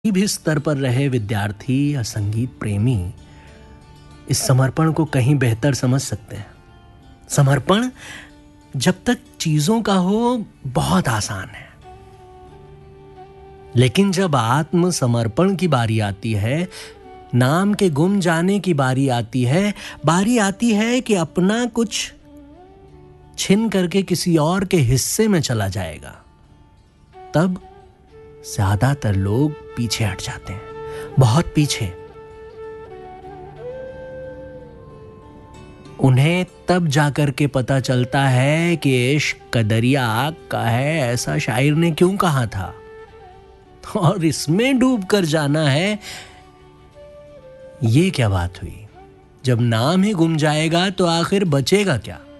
किसी भी स्तर पर रहे विद्यार्थी या संगीत प्रेमी इस समर्पण को कहीं बेहतर समझ सकते हैं। समर्पण जब तक चीजों का हो बहुत आसान है, लेकिन जब आत्मसमर्पण की बारी आती है, नाम के गुम जाने की बारी आती है कि अपना कुछ छिन करके किसी और के हिस्से में चला जाएगा, तब ज्यादातर लोग पीछे हट जाते हैं, बहुत पीछे। उन्हें तब जाकर के पता चलता है कि इश्क का दरिया आग का है, ऐसा शायर ने क्यों कहा था, और इसमें डूब कर जाना है। ये क्या बात हुई? जब नाम ही गुम जाएगा तो आखिर बचेगा क्या?